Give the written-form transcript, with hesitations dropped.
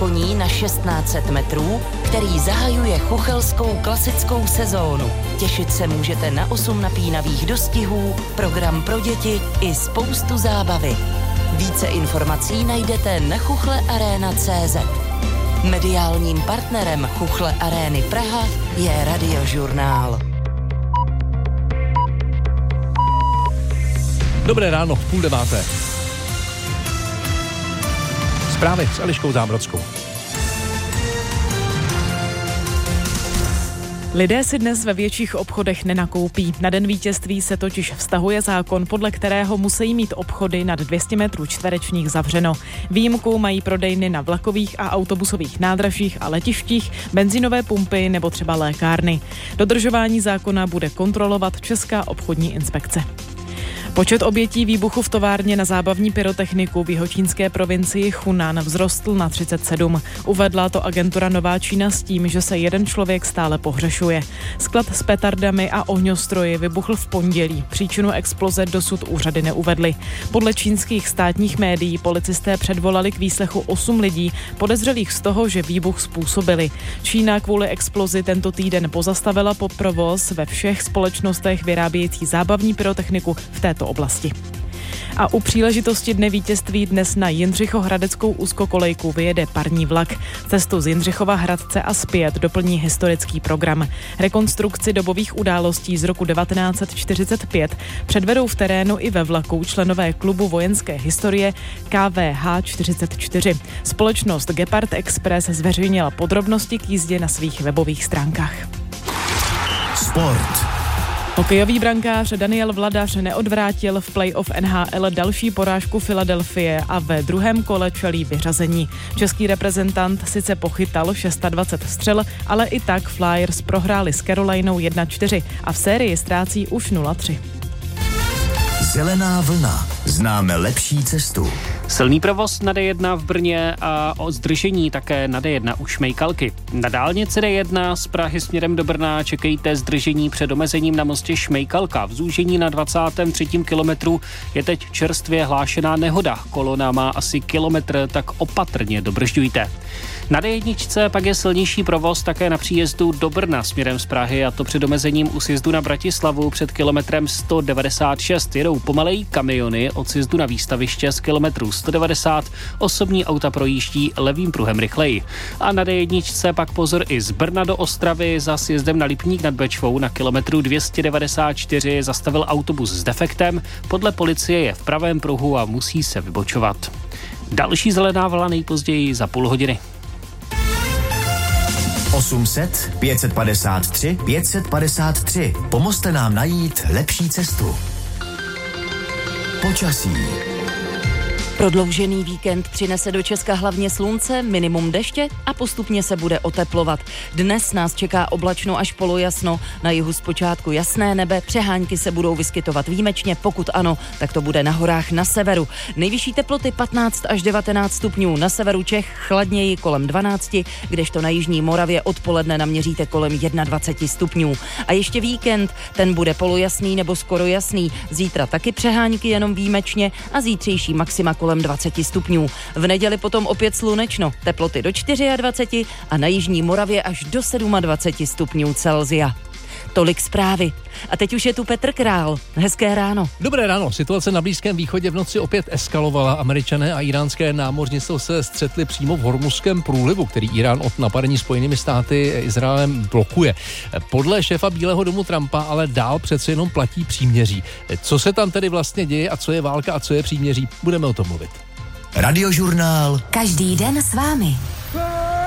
koní na 1600 metrů, který zahajuje chuchelskou klasickou sezónu. Těšit se můžete na 8 napínavých dostihů, program pro děti i spoustu zábavy. Více informací najdete na chuchlearena.cz. Mediálním partnerem Chuchle Arény Praha je Radiožurnál. Dobré ráno, 8:30. Zprávy s Eliškou Zábrodskou. Lidé si dnes ve větších obchodech nenakoupí. Na den vítězství se totiž vztahuje zákon, podle kterého musí mít obchody nad 200 metrů čtverečních zavřeno. Výjimku mají prodejny na vlakových a autobusových nádražích a letištích, benzínové pumpy nebo třeba lékárny. Dodržování zákona bude kontrolovat Česká obchodní inspekce. Počet obětí výbuchu v továrně na zábavní pyrotechniku v jihočínské provincii Chunan vzrostl na 37. Uvedla to agentura Nová Čína s tím, že se jeden člověk stále pohřešuje. Sklad s petardami a ohňostroji vybuchl v pondělí. Příčinu exploze dosud úřady neuvedly. Podle čínských státních médií policisté předvolali k výslechu 8 lidí podezřelých z toho, že výbuch způsobili. Čína kvůli explozi tento týden pozastavila provoz ve všech společnostech vyrábějící zábavní pyrotechniku v této oblasti. A u příležitosti Dne vítězství dnes na Jindřichohradeckou úzkokolejku vyjede parní vlak. Cestu z Jindřichova Hradce a zpět doplní historický program. Rekonstrukci dobových událostí z roku 1945 předvedou v terénu i ve vlaku členové klubu vojenské historie KVH 44. Společnost Gepard Express zveřejnila podrobnosti k jízdě na svých webových stránkách. Sport. Hokejový brankář Daniel Vladař neodvrátil v playoff NHL další porážku Filadelfie a ve druhém kole čelí vyřazení. Český reprezentant sice pochytal 26 střel, ale i tak Flyers prohráli s Carolinou 1-4 a v sérii ztrácí už 0-3. Zelená vlna. Známe lepší cestu. Silný provoz na D1 v Brně a o zdržení také na D1 u Šmejkalky. Na dálnici D1 z Prahy směrem do Brna čekejte zdržení před omezením na mostě Šmejkalka. V zúžení na 23. kilometru je teď čerstvě hlášená nehoda. Kolona má asi kilometr, tak opatrně dobržďujte. Na D1 pak je silnější provoz také na příjezdu do Brna směrem z Prahy, a to před omezením u sjezdu na Bratislavu před kilometrem 196. Jedou pomalejí kamiony od sjezdu na Výstaviště z kilometru 190, osobní auta projíždí levým pruhem rychleji. A na D1 pak pozor i z Brna do Ostravy za sjezdem na Lipník nad Bečvou na kilometru 294 zastavil autobus s defektem, podle policie je v pravém pruhu a musí se vybočovat. Další zelená vlna nejpozději za půl hodiny. 800 553 553. Pomozte nám najít lepší cestu. Počasí. Prodloužený víkend přinese do Česka hlavně slunce, minimum deště a postupně se bude oteplovat. Dnes nás čeká oblačno až polojasno, na jihu zpočátku jasné nebe, přehánky se budou vyskytovat výjimečně, pokud ano, tak to bude na horách na severu. Nejvyšší teploty 15 až 19 stupňů, na severu Čech chladněji kolem 12, kdežto na jižní Moravě odpoledne naměříte kolem 21 stupňů. A ještě víkend, ten bude polojasný nebo skoro jasný, zítra taky přehánky jenom výjimečně a zítřejší maxima kolem 20 stupňů. V neděli potom opět slunečno, teploty do 24 a na jižní Moravě až do 27 stupňů Celsia. Tolik zprávy. A teď už je tu Petr Král. Hezké ráno. Dobré ráno. Situace na Blízkém východě v noci opět eskalovala. Američané a iránské námořnictvo se střetli přímo v Hormuzském průlivu, který Irán od napadení Spojenými státy Izraelem blokuje. Podle šéfa Bílého domu Trumpa ale dál přece jenom platí příměří. Co se tam tedy vlastně děje a co je válka a co je příměří? Budeme o tom mluvit. Radiožurnál. Každý den s vámi.